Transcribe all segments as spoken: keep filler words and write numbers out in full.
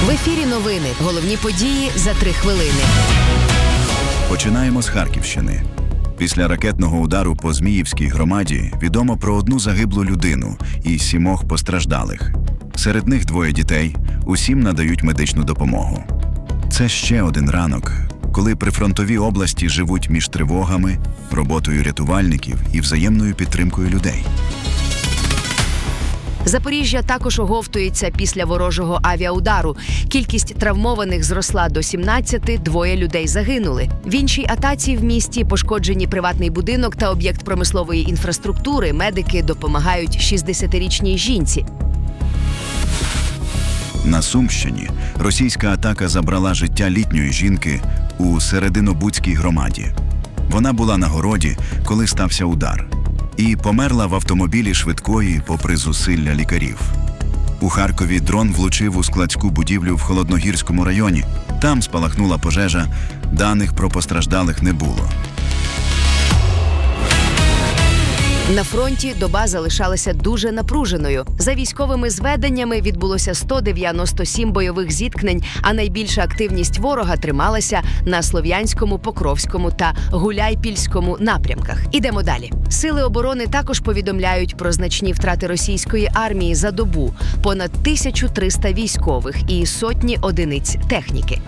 В ефірі новини. Головні події за три хвилини. Починаємо з Харківщини. Після ракетного удару по Зміївській громаді відомо про одну загиблу людину і сімох постраждалих. Серед них двоє дітей, усім надають медичну допомогу. Це ще один ранок, коли прифронтові області живуть між тривогами, роботою рятувальників і взаємною підтримкою людей. Запоріжжя також оговтується після ворожого авіаудару. Кількість травмованих зросла до сімнадцяти, двоє людей загинули. В іншій атаці в місті пошкоджені приватний будинок та об'єкт промислової інфраструктури. Медики допомагають шістдесятирічній жінці. На Сумщині російська атака забрала життя літньої жінки у Серединобудській громаді. Вона була на городі, коли стався удар, і померла в автомобілі швидкої попри зусилля лікарів. У Харкові дрон влучив у складську будівлю в Холодногірському районі. Там спалахнула пожежа, даних про постраждалих не було. На фронті доба залишалася дуже напруженою. За військовими зведеннями відбулося сто дев'яносто сім бойових зіткнень, а найбільша активність ворога трималася на Слов'янському, Покровському та Гуляйпільському напрямках. Ідемо далі. Сили оборони також повідомляють про значні втрати російської армії за добу – понад тисячу триста військових і сотні одиниць техніки.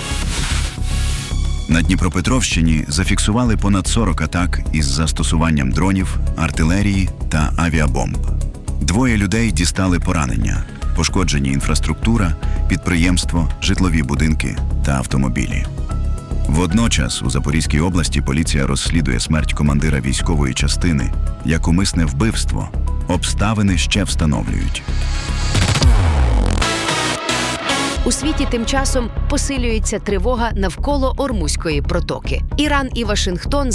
На Дніпропетровщині зафіксували понад сорок атак із застосуванням дронів, артилерії та авіабомб. Двоє людей дістали поранення, пошкоджені інфраструктура, підприємство, житлові будинки та автомобілі. Водночас у Запорізькій області поліція розслідує смерть командира військової частини як умисне вбивство. Обставини ще встановлюють. У світі тим часом посилюється тривога навколо Ормузької протоки. Іран і Вашингтон